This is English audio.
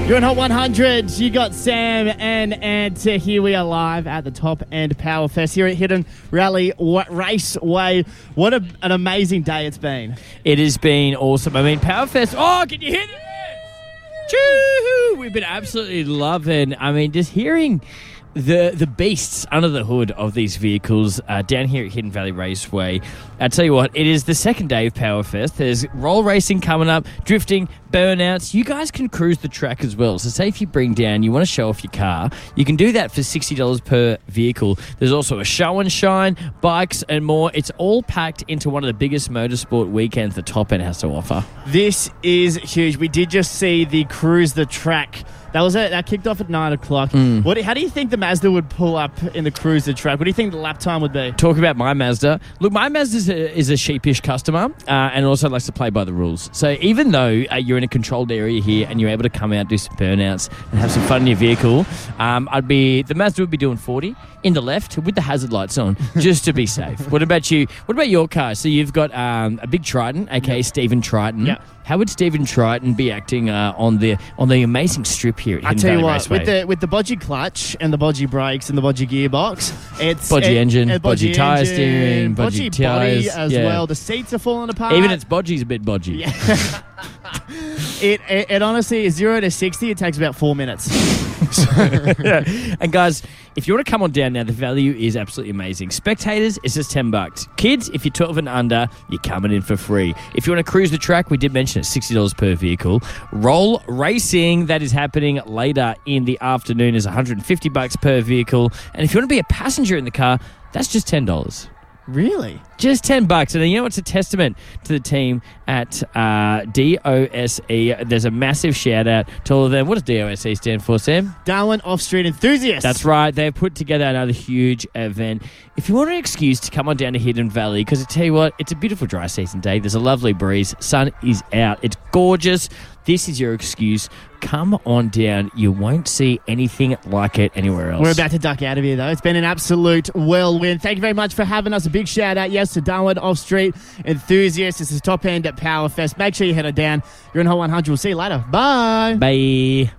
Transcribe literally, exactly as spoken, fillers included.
You're on Hot one hundred. You got Sam and Ant. Here we are live at the Top End Power Fest here at Hidden Rally Raceway. What a, an amazing day it's been. It has been awesome. I mean, Power Fest. Oh, can you hear this? Choo-hoo! We've been absolutely loving. I mean, just hearing the the beasts under the hood of these vehicles uh, down here at Hidden Valley Raceway. I tell you what, it is the second day of Power Fest. There's roll racing coming up, drifting, burnouts. You guys can cruise the track as well. So say if you bring down, you want to show off your car, you can do that for sixty dollars per vehicle. There's also a show and shine, bikes and more. It's all packed into one of the biggest motorsport weekends the Top End has to offer. This is huge. We did just see the Cruise the Track. That was it. That kicked off at nine o'clock. Mm. What? How do you think the Mazda would pull up in the Cruise the Track? What do you think the lap time would be? Talk about my Mazda. Look, my Mazda is a, is a sheepish customer uh, and also likes to play by the rules. So even though uh, you're in a controlled area here and you're able to come out, do some burnouts and have some fun in your vehicle, um, I'd be the Mazda would be doing forty in the left with the hazard lights on just to be safe. What about you? What about your car? So you've got um, a big Triton, aka yep. Stephen Triton. Yep. How would Stephen Triton be acting uh, on the on the amazing strip here at Hidden I tell Valley you what, Raceway? with the with the bodgy clutch and the bodgy brakes and the bodgy gearbox, it's bodgy it, engine, it, bodgy, bodgy tyre steering, bodgy, bodgy tyres body as yeah. well. The seats are falling apart. Even its bodgy's a bit bodgy. Yeah. it, it it honestly is zero to sixty. It takes about four minutes. Yeah. And guys, if you want to come on down now, the value is absolutely amazing. Spectators, it's just ten bucks. Kids, if you're twelve and under, you're coming in for free. If you want to cruise the track, we did mention it, sixty dollars per vehicle. Roll racing, that is happening later in the afternoon, is one hundred fifty bucks per vehicle. And if you want to be a passenger in the car, that's just ten dollars. Really? Just ten bucks. And you know, it's a testament to the team at uh, D O S E. There's a massive shout out to all of them. What does D O S E stand for, Sam? Darwin Off-Street Enthusiasts. That's right. They've put together another huge event. If you want an excuse to come on down to Hidden Valley, because I tell you what, it's a beautiful dry season day. There's a lovely breeze. Sun is out. It's gorgeous. This is your excuse. Come on down. You won't see anything like it anywhere else. We're about to duck out of here, though. It's been an absolute whirlwind. Thank you very much for having us. A big shout out, yes, to Darwin Off-Street Enthusiasts. This is Top End at Power Fest. Make sure you head on down. You're on Hot one hundred. We'll see you later. Bye. Bye.